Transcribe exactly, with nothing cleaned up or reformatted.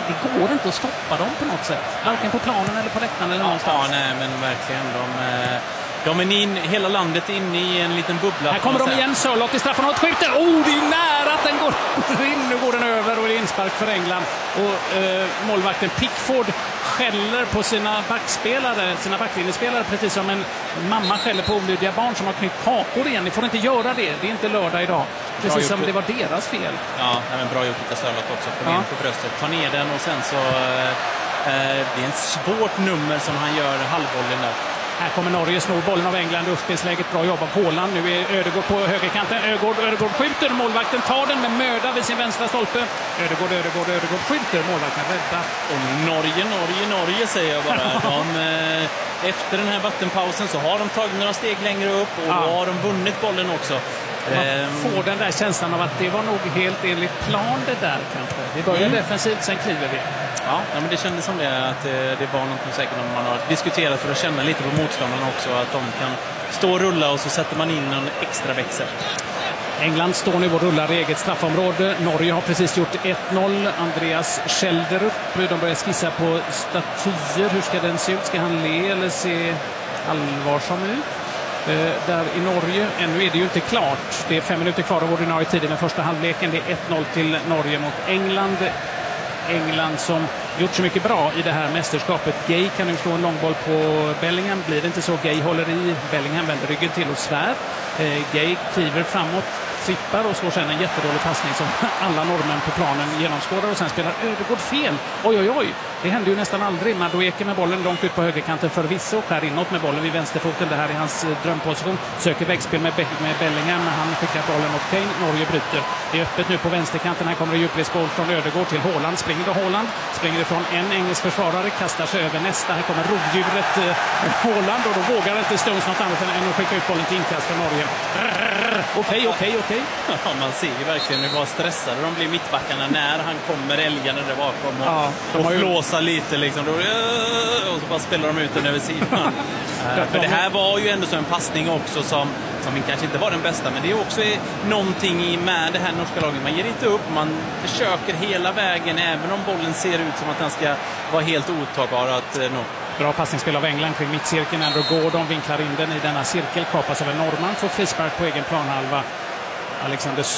det går inte att stoppa dem på något sätt. Varken på planen eller på läktaren eller ja, någonstans. Ja, nej, men verkligen. De, de är in, hela landet inne i en liten bubbla. Här kommer de igen, Sörlott i straffområdet, skjuter. Oh, det är nära att den går in. Nu går den över och det är inspark för England. Och eh, målvakten Pickford skäller på sina backspelare, sina backlinjespelare, precis som en mamma skäller på olydiga barn som har knytt kakor igen. Ni får inte göra det, det är inte lördag idag. Precis som det var deras fel. Ja, men bra gjort av Sörlott också. Kom in på bröstet, ta ner den och sen så... Eh, det är en svårt nummer som han gör halvbollen där. Här kommer Norge, snor bollen av England, uppspelsläget, bra jobb av Haaland. Nu är Ödegård på högerkanten, Ödegård, Ödegård skjuter, målvakten tar den med möda vid sin vänstra stolpe. Ödegård, Ödegård, Ödegård skjuter, målvakten räddar. Och Norge, Norge, Norge säger jag bara. De, eh, efter den här vattenpausen så har de tagit några steg längre upp och ja. Då har de vunnit bollen också. Man får den där känslan av att det var nog helt enligt plan det där kanske. Vi börjar mm. defensivt, sen kliver vi. Ja, men det kändes som det, att det var något säkert om man har diskuterat för att känna lite på motståndarna också. Att de kan stå och rulla och så sätter man in en extra växel. England står nu och rullar i eget straffområde. Norge har precis gjort ett noll. Andreas Schelderup. De börjar skissa på statyer. Hur ska den se ut? Ska han le eller se allvarsam ut? Uh, där i Norge, ännu är det ju inte klart. Det är fem minuter kvar av ordinarie tid i den första halvleken. Det är ett noll till Norge mot England. England som gjort så mycket bra i det här mästerskapet. Gay kan nu slå en långboll på Bellingham. Blir det inte så, Gay håller i. Bellingham vänder ryggen till och svär. Uh, Gay kliver framåt, trippar och slår sedan en jättedålig passning som alla norrmän på planen genomskådar och sen spelar Ödegård fel. Oj, oj, oj. Det händer ju nästan aldrig. Madueke med bollen långt ut på högerkanten förvisso. Skär inåt med bollen vid vänsterfoten. Det här är hans drömposition. Söker vägspel med, Be med Bellingham. Han skickar bollen mot Kane. Norge bryter. Det är öppet nu på vänsterkanten. Här kommer det djupledsboll från Ödegård till Haaland. Springer då Haaland. Springer ifrån en engelsk försvarare. Kastar sig över nästa. Här kommer rovdjuret eh, Haaland. Och då vågar inte Stones något annat än att skicka ut bollen till inkast för Norge. Okej, okej, okej. Ja, man ser ju verkligen hur stressade de blir mittbackarna när han kommer älgarna där bakom och, ja, de och ju... flåsar lite liksom. Och så bara spelar de ut den över sidan. För det här var ju ändå så en passning också som, som kanske inte var den bästa, men det är också någonting med det här norska laget. Man ger inte upp, man försöker hela vägen även om bollen ser ut som att den ska vara helt otagbar att nå. Bra passningsspel av England kring mittcirkeln. Andrew Gordon vinklar in den i denna cirkel. Kapas av en norrman. Får frispark på egen planhalva. Alexander